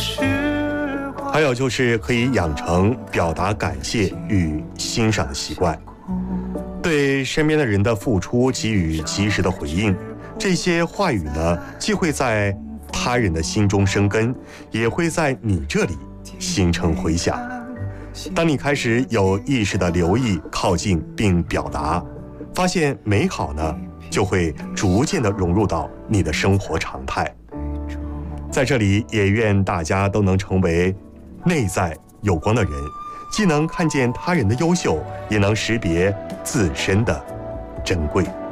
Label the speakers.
Speaker 1: 还有就是可以养成表达感谢与欣赏的习惯，对身边的人的付出给予及时的回应。这些话语呢，既会在他人的心中生根，也会在你这里形成回响。当你开始有意识地留意、靠近并表达，发现美好呢，就会逐渐地融入到你的生活常态。在这里，也愿大家都能成为内在有光的人，既能看见他人的优秀，也能识别自身的珍贵。